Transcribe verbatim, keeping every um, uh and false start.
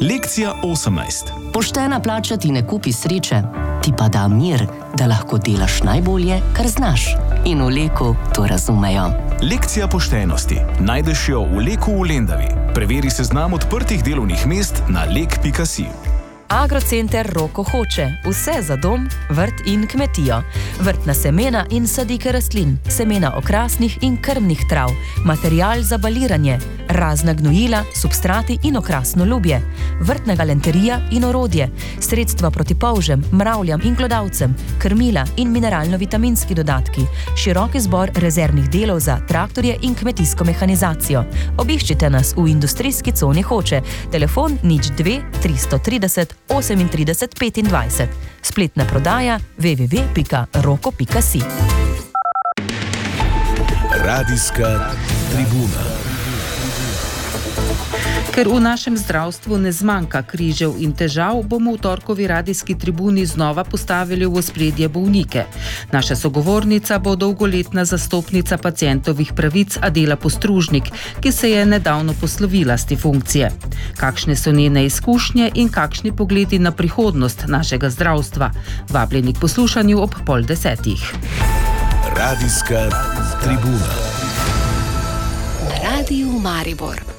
Lekcija osemnajst. Poštena plača ti ne kupi sreče, ti pa da mir, da lahko delaš najbolje, kar znaš. In v Leku to razumejo. Lekcija poštenosti. Najdeš jo v Leku v Lendavi. Preveri seznam odprtih delovnih mest na lek pika si. Agrocenter Roko Hoče. Vse za dom, vrt in kmetijo. Vrtna semena in sadike rastlin, semena okrasnih in krmnih trav, material za baliranje, razna gnojila, substrati in okrasno ljubje, vrtna galanterija in orodje, sredstva proti polžem, mravljam in glodavcem, krmila in mineralno-vitaminski dodatki, široki zbor rezervnih delov za traktorje in kmetijsko mehanizacijo. Obiščite nas v industrijski coni Hoče. Telefon nič dve tristo trideset osemintrideset petindvajset. Spletna prodaja w w w pika roko pika si. Radijska tribuna. Ker v našem zdravstvu ne zmanjka križev in težav, bomo v torkovi radijski tribuni znova postavili v ospredje bolnike. Naša sogovornica bo dolgoletna zastopnica pacientovih pravic Adela Postružnik, ki se je nedavno poslovila z te funkcije. Kakšne so njene izkušnje in kakšni pogledi na prihodnost našega zdravstva? Vabljeni k poslušanju ob pol desetih. Radijska tribuna. Na Radiju Maribor.